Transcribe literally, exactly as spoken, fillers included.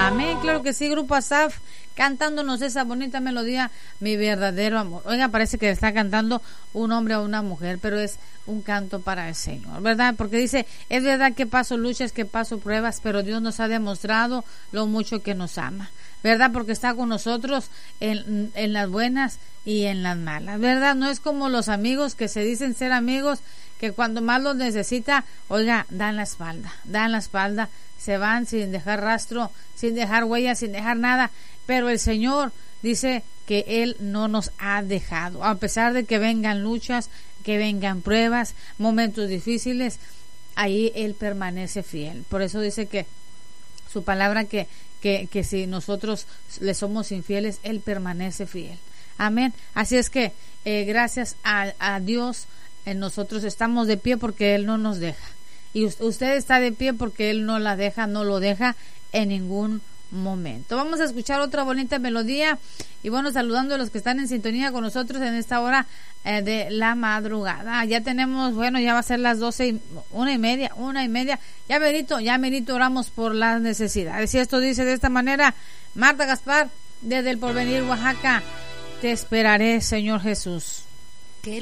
Amén, claro que sí, Grupo Asaf, cantándonos esa bonita melodía, Mi verdadero amor. Oiga, parece que está cantando un hombre o una mujer, pero es un canto para el Señor, ¿verdad? Porque dice, es verdad que paso luchas, que paso pruebas, pero Dios nos ha demostrado lo mucho que nos ama, ¿verdad? Porque está con nosotros en, en las buenas y en las malas, ¿verdad? No es como los amigos que se dicen ser amigos, que cuando más los necesita, oiga, dan la espalda, dan la espalda, se van sin dejar rastro, sin dejar huellas, sin dejar nada, pero el Señor dice que Él no nos ha dejado, a pesar de que vengan luchas, que vengan pruebas, momentos difíciles, ahí Él permanece fiel. Por eso dice que su palabra, que, que, que si nosotros le somos infieles, Él permanece fiel. Amén. Así es que eh, gracias a, a Dios, eh, nosotros estamos de pie porque Él no nos deja. Y usted está de pie porque Él no la deja, no lo deja en ningún momento. Vamos a escuchar otra bonita melodía y bueno, saludando a los que están en sintonía con nosotros en esta hora eh, de la madrugada. Ya tenemos, bueno, ya va a ser las doce y una y media, una y media. Ya merito, ya merito oramos por las necesidades. Y esto dice de esta manera, Marta Gaspar, desde el Porvenir, Oaxaca, te esperaré, Señor Jesús.